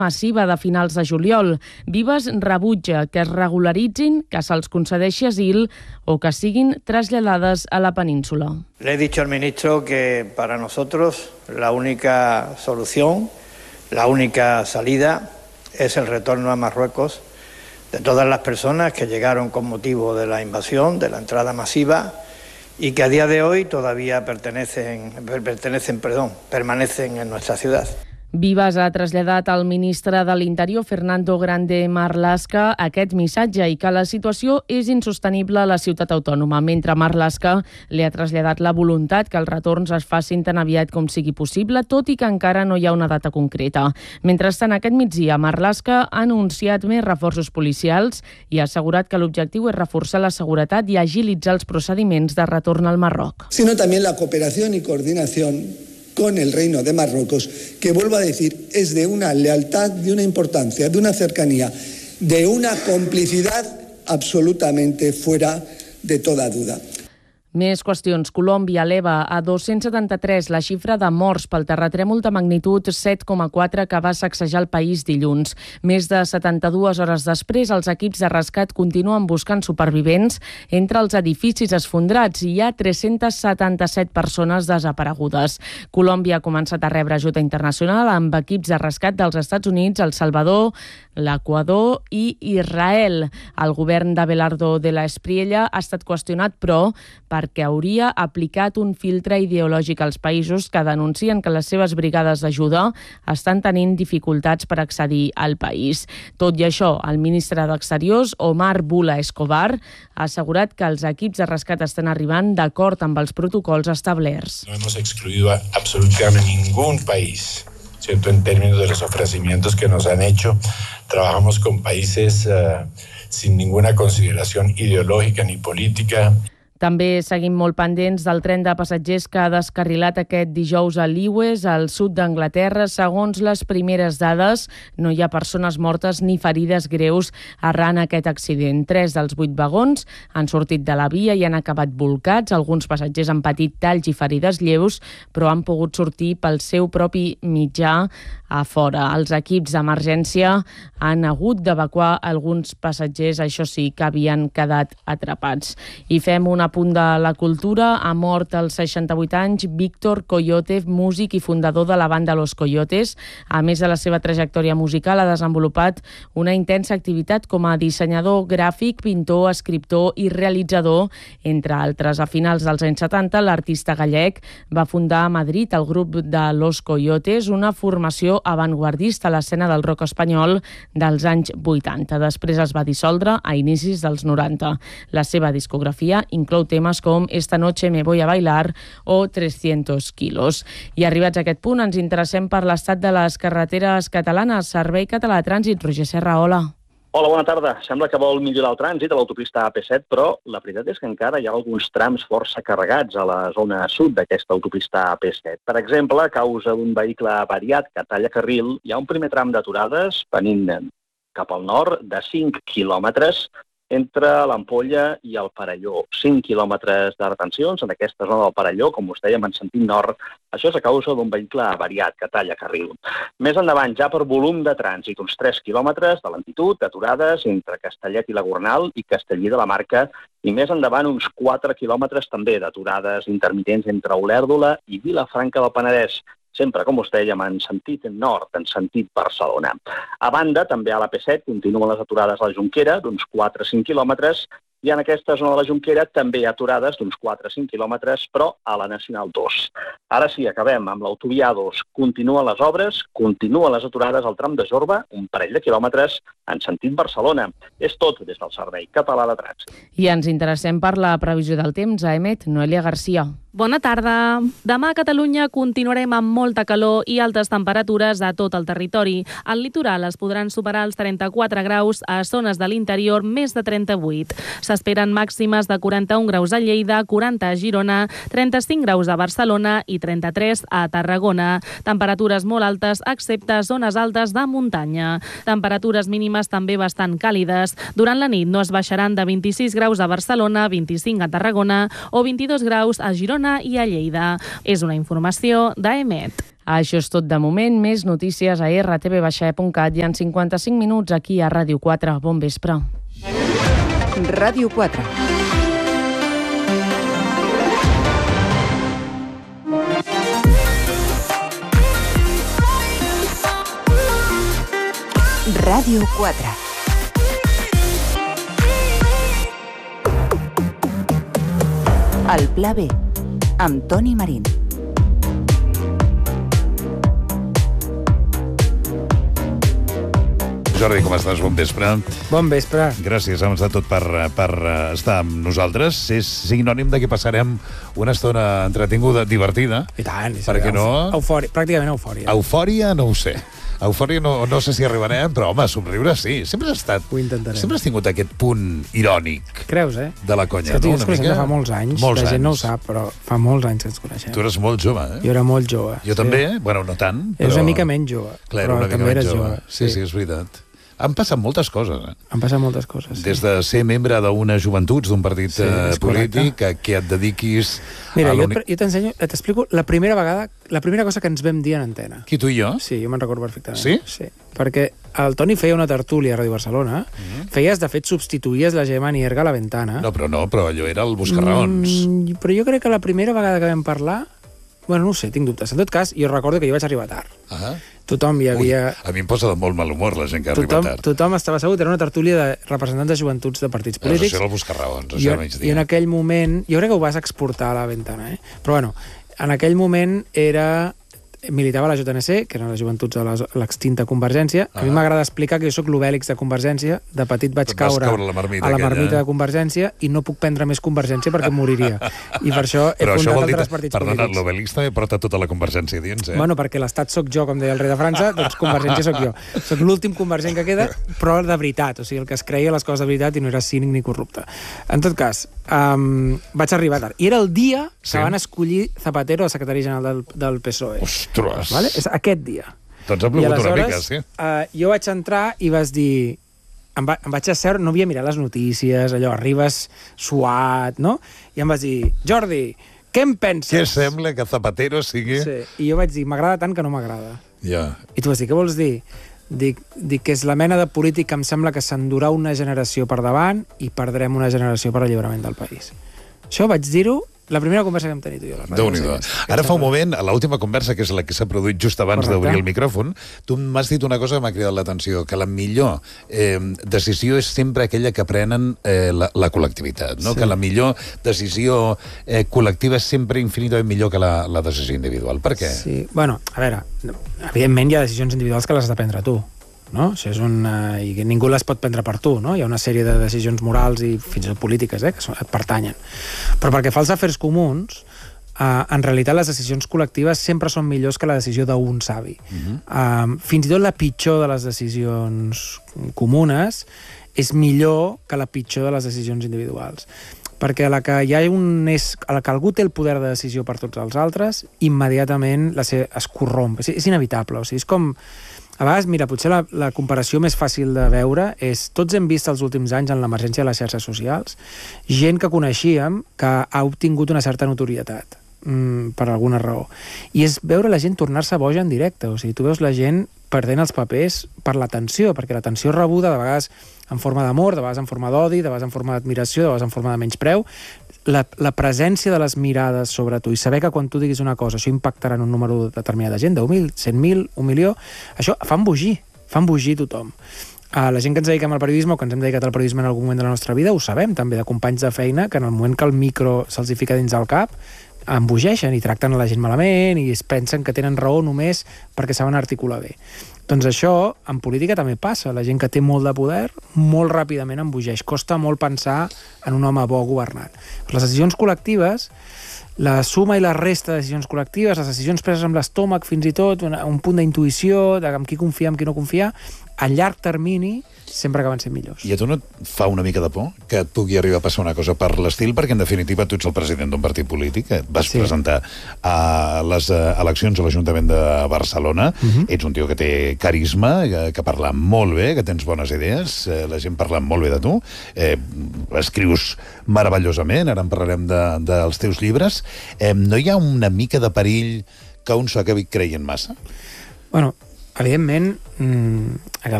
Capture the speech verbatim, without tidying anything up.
massiva de finals de juliol. Vives rebutja que es regularitzin, que se'ls concedeixi asil o que siguin traslladades a la península. Le he dicho al ministro que para nosotros la única solución, la única salida es el retorno a Marruecos de todas las personas que llegaron con motivo de la invasión, de la entrada masiva y que a día de hoy todavía pertenecen, pertenecen, perdón, permanecen en nuestra ciudad. Vives ha traslladat al ministre de l'Interior, Fernando Grande Marlaska, aquest missatge i que la situació és insostenible a la ciutat autònoma, mentre Marlaska li ha traslladat la voluntat que els retorns es facin tan aviat com sigui possible, tot i que encara no hi ha una data concreta. Mentrestant, aquest migdia, Marlaska ha anunciat més reforços policials i ha assegurat que l'objectiu és reforçar la seguretat i agilitzar els procediments de retorn al Marroc. Sino también la cooperación y coordinación con el Reino de Marruecos, que vuelvo a decir, es de una lealtad, de una importancia, de una cercanía, de una complicidad absolutamente fuera de toda duda. Més qüestions. Colòmbia eleva a dos-cents setanta-tres la xifra de morts pel terratrèmol de magnitud set coma quatre que va sacsejar el país dilluns. Més de setanta-dues hores després, els equips de rescat continuen buscant supervivents entre els edificis esfondrats i hi ha tres-centes setanta-set persones desaparegudes. Colòmbia ha començat a rebre ajuda internacional amb equips de rescat dels Estats Units, El Salvador, l'Equador i Israel. El govern d'Abelardo de la Espriella ha estat qüestionat, però, perquè hauria aplicat un filtre ideològic als països que denuncien que les seves brigades d'ajuda estan tenint dificultats per accedir al país. Tot i això, el ministre d'Exteriors, Omar Bula Escobar, ha assegurat que els equips de rescat estan arribant d'acord amb els protocols establerts. No hemos excluido a absolutamente ningún país, ¿cierto? En términos de los ofrecimientos que nos han hecho. Trabajamos con países uh, sin ninguna consideración ideológica ni política. També seguim molt pendents del tren de passatgers que ha descarrilat aquest dijous a Lewes, al sud d'Anglaterra. Segons les primeres dades, no hi ha persones mortes ni ferides greus arran aquest accident. Tres dels vuit vagons han sortit de la via i han acabat bolcats. Alguns passatgers han patit talls i ferides lleus, però han pogut sortir pel seu propi mitjà a fora. Els equips d'emergència han hagut d'evacuar alguns passatgers, això sí, que havien quedat atrapats. I fem una punt de la cultura. Ha mort als seixanta-vuit anys Víctor Coyote, músic i fundador de la banda Los Coyotes. A més de la seva trajectòria musical, ha desenvolupat una intensa activitat com a dissenyador gràfic, pintor, escriptor i realitzador, entre altres. A finals dels anys setanta, l'artista gallec va fundar a Madrid el grup de Los Coyotes, una formació avantguardista a l'escena del rock espanyol dels anys vuitanta. Després es va dissoldre a inicis dels noranta. La seva discografia inclou temes com Esta noche me voy a bailar o trescientos kilos. I arribats a aquest punt ens interessem per l'estat de les carreteres catalanes. Servei Català de Trànsit, Roger Serra, hola. Hola, bona tarda. Sembla que vol millorar el trànsit a l'autopista A P set, però la veritat és que encara hi ha alguns trams força carregats a la zona sud d'aquesta autopista A P set. Per exemple, a causa d'un vehicle avariat que talla carril, hi ha un primer tram d'aturades venint cap al nord de cinc quilòmetres entre l'Ampolla i el Perelló. cinc quilòmetres de retencions en aquesta zona del Perelló, com us dèiem, en sentit nord. Això és a causa d'un vehicle avariat que talla carril. Més endavant, ja per volum de trànsit, uns tres quilòmetres de lentitud, d'aturades entre Castellet i la Gornal i Castellví de la Marca, i més endavant uns quatre quilòmetres també d'aturades intermitents entre Olèrdola i Vilafranca del Penedès, sempre, com us dèiem, en sentit nord, en sentit Barcelona. A banda, també a l'A P set continuen les aturades a la Jonquera, d'uns quatre a cinc quilòmetres, i en aquesta zona de la Jonquera també hi ha aturades d'uns quatre a cinc quilòmetres, però a la Nacional dos. Ara sí, acabem amb l'autovia A dos. Continuen les obres, continuen les aturades al tram de Jorba, un parell de quilòmetres en sentit Barcelona. És tot des del Servei Català de Trànsit. I ens interessem per la previsió del temps. A Emet, Noelia Garcia. Bona tarda. Demà a Catalunya continuarem amb molta calor i altes temperatures a tot el territori. Al litoral es podran superar els trenta-quatre graus, a zones de l'interior més de trenta-vuit. S'esperen màximes de quaranta-un graus a Lleida, quaranta a Girona, trenta-cinc graus a Barcelona i trenta-tres a Tarragona. Temperatures molt altes, excepte zones altes de muntanya. Temperatures mínimes també bastant càlides. Durant la nit no es baixaran de vint-i-sis graus a Barcelona, vint-i-cinc a Tarragona o vint-i-dos graus a Girona i a Lleida. És una informació d'A E M E T. Això és tot de moment. Més notícies a erre te ve baixa e punt cat i en cinquanta-cinc minuts aquí a Ràdio quatre. Bon vespre. Ràdio quatre. Ràdio quatre. El Pla B, amb Toni Marín. Jordi, com estàs? Bon vespre. Bon vespre. Gràcies, hem estat tot per, per estar amb nosaltres. És sinònim de que passarem una estona entretinguda, divertida. I tant. I perquè no... Eufòria, pràcticament eufòria. Eufòria, no ho sé. Eufòria no, no sé si arribarem, però, home, somriure sí. Sempre has estat... Ho intentarem. Sempre has tingut aquest punt irònic. Creus, eh? De la conya, és que no? Ens coneixem fa molts anys. Molts la gent anys. no ho sap, però fa molts anys que ens coneixem. Tu eres molt jove, eh? Jo era molt jove. Jo sí. també, bueno, no tant, però... És una mica menys jove, Clar, però una mica també menys eres jove. jove. Sí, sí, sí, és veritat. Han passat moltes coses, eh? Han passat moltes coses, sí. Des de ser membre d'una joventuts, d'un partit Sí, eh, és correcte. polític, que, que et dediquis... Mira, a jo, l'únic- jo t'ensenyo, t'explico la primera vegada, la primera cosa que ens vam dir en antena. Qui, tu i jo? Sí, jo me'n recordo perfectament. Sí? Sí, perquè el Toni feia una tertúlia a Ràdio Barcelona, Mhm. feies, de fet, substituïes la Gemma Nierga a la Ventana. No, però no, però allò era el Buscarraons. Mm, però jo crec que la primera vegada que vam parlar... Bueno, no ho sé, tinc dubtes. En tot cas, jo recordo que jo vaig arribar tard. Ah. Tothom hi havia... Ui, a mi em posa de molt mal humor la gent que arriba Tothom, tard. tothom estava assegut, era una tertúlia de representants de joventuts de partits Això polítics. era el Buscarraons, I, això en- vaig I en dir. aquell moment, jo crec que ho vas exportar a la Ventana, eh? Però bueno, en aquell moment era... militava a la J N C, que eren les joventuts de les- l'extinta Convergència. A mi Ah. m'agrada explicar que jo sóc l'Obèlix de Convergència. De petit vaig Et vas caure, caure a la marmita a la aquella. marmita de Convergència i no puc prendre més Convergència perquè moriria. I per això he Però això fundat vol dir... altres partits Perdona, polítics. l'Obelix també porta tota la Convergència dins, eh? Bueno, perquè l'estat sóc jo, com deia el rei de França, doncs Convergència sóc jo. Sóc l'últim convergent que queda, però de veritat, o sigui, el que es creia les coses de veritat i no era cínic ni corrupte. En tot cas, um, vaig arribar tard. I era el dia que Sí. van escollir Zapatero a secretari general del, del P S O E. Ostres! Vale? És aquest dia. Doncs ha I plogut una aleshores, mica, sí. uh, jo vaig entrar i vas dir... Em, va, em vaig asseure, no havia mirat les notícies, allò, arribes suat, no? I em vas dir, Jordi, què em penses? Què sembla que Zapatero sigui... Sí. I jo vaig dir, m'agrada tant que no m'agrada. Ja. I tu vas dir, què vols dir? Dic, dic que és la mena de polític que em sembla que s'endurà una generació per davant i perdrem una generació per alliberament del país. Això vaig dir-ho la primera conversa que hem tenit tu i jo. a la ràdio. Déu-n'hi-do. Ara fa un moment, a l'última conversa, que és la que s'ha produït just abans Correcte. d'obrir el micròfon, tu m'has dit una cosa que m'ha cridat l'atenció, que la millor eh, decisió és sempre aquella que prenen eh, la, la col·lectivitat, no? Sí. Que la millor decisió eh, col·lectiva és sempre infinitament millor que la, la decisió individual. Per què? Sí, bueno, a veure, evidentment hi ha decisions individuals que les has de prendre tu, no? Això és una... i que ningú les pot prendre per tu, no? Hi ha una sèrie de decisions morals i fins i tot polítiques, eh, que són, et pertanyen. Però perquè fa els afers comuns, eh, en realitat les decisions col·lectives sempre són millors que la decisió d'un savi. Mhm. eh, fins i tot la pitjor de les decisions comunes és millor que la pitjor de les decisions individuals. Perquè a la que hi ha un és, a la que algú té el poder de decisió per tots els altres, immediatament la se, es corromp. És, és inevitable. O sigui, és com... A vegades, mira, potser la, la comparació més fàcil de veure és... Tots hem vist els últims anys en l'emergència de les xarxes socials gent que coneixíem que ha obtingut una certa notorietat mm, per alguna raó. I és veure la gent tornar-se boja en directe. O sigui, tu veus la gent perdent els papers per l'atenció, perquè l'atenció rebuda, de vegades en forma d'amor, de vegades en forma d'odi, de vegades en forma d'admiració, de vegades en forma de menyspreu, la, la presència de les mirades sobre tu i saber que quan tu diguis una cosa això impactarà en un número determinat de gent, deu mil, cent mil, un milió, això fa embogir, fa embogir tothom. Uh, la gent que ens dediquem al periodisme o que ens hem dedicat al periodisme en algun moment de la nostra vida ho sabem també, de companys de feina que en el moment que el micro se'ls hi fica dins del cap embogeixen i tracten a la gent malament i es pensen que tenen raó només perquè saben articular bé. Doncs això en política també passa. La gent que té molt de poder molt ràpidament embogeix. Costa molt pensar en un home bo governant. Les decisions col·lectives, la suma i la resta de decisions col·lectives, les decisions preses amb l'estómac fins i tot, un, un punt d'intuïció, de amb qui confiar, amb qui no confiar, a llarg termini sempre acaben sent millors. I a tu no et fa una mica de por que et pugui arribar a passar una cosa per l'estil? Perquè, en definitiva, tu ets el president d'un partit polític, et vas Sí. presentar a les eh, eleccions a l'Ajuntament de Barcelona, Mhm. ets un tio que té carisma, que, que parla molt bé, que tens bones idees, eh, la gent parla molt bé de tu, eh, escrius meravellosament, ara en parlarem de, dels teus llibres. Eh, no hi ha una mica de perill que un s'ho acabi creient massa? Bueno, evidentment, mmm,